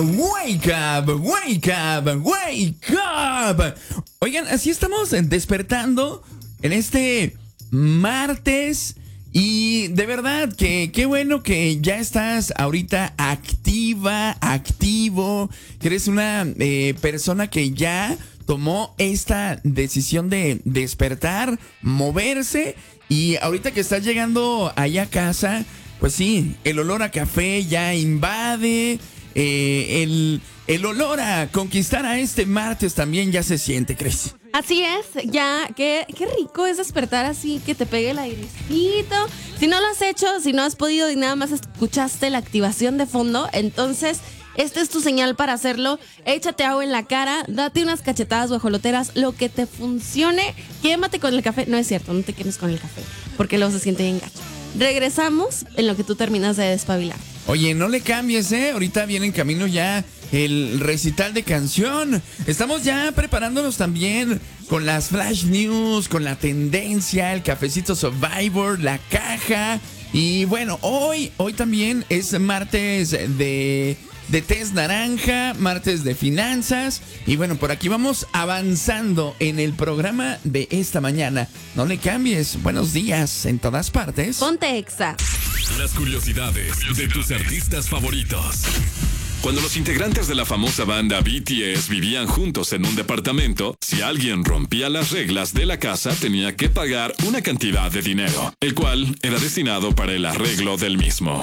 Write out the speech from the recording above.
Wake up, wake up, wake up. Oigan, así estamos despertando en este martes. Y de verdad que qué bueno que ya estás ahorita activo, que eres una persona que ya tomó esta decisión de despertar, moverse. Y ahorita que estás llegando allá a casa, pues sí, el olor a café ya invade, el olor a conquistar a este martes también ya se siente, Cris. Así es, ya, qué rico es despertar así, que te pegue el airecito. Si no lo has hecho, si no has podido y nada más escuchaste la activación de fondo, entonces esta es tu señal para hacerlo. Échate agua en la cara, date unas cachetadas guajoloteras, lo que te funcione. Quémate con el café. No es cierto, no te quemes con el café, porque luego se siente bien gacho. Regresamos en lo que tú terminas de despabilar. Oye, no le cambies, ahorita viene en camino ya el recital de canción. Estamos ya preparándonos también con las flash news, con la tendencia, el cafecito Survivor, la caja. Y bueno, hoy también es martes de test naranja, martes de finanzas. Y bueno, por aquí vamos avanzando en el programa de esta mañana. No le cambies. Buenos días en todas partes. Ponte Exa. Las curiosidades de tus artistas favoritos. Cuando los integrantes de la famosa banda BTS vivían juntos en un departamento, si alguien rompía las reglas de la casa tenía que pagar una cantidad de dinero, el cual era destinado para el arreglo del mismo.